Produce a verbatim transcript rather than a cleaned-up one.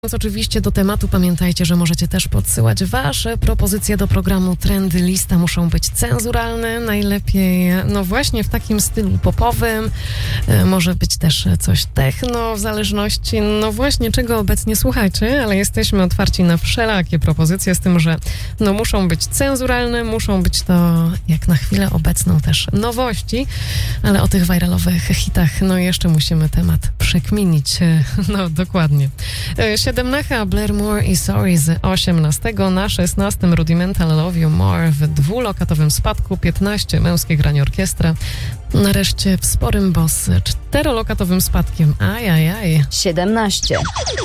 Więc oczywiście do tematu pamiętajcie, że możecie też podsyłać wasze propozycje do programu Trendy Lista. Muszą być cenzuralne, najlepiej no właśnie w takim stylu popowym. E, może być też coś techno, w zależności no właśnie czego obecnie słuchacie, ale jesteśmy otwarci na wszelakie propozycje, z tym, że no muszą być cenzuralne, muszą być to jak na chwilę obecną też nowości, ale o tych viralowych hitach no jeszcze musimy temat przekminić. No dokładnie. E, siedemnacha Blairmore i Sorry z osiemnastego na szesnastym Rudimental Love You More w dwulokatowym spadku, piętnaście Męskie granie orkiestra, nareszcie w sporym boss czterolokatowym spadkiem, ajajaj. siedemnaście.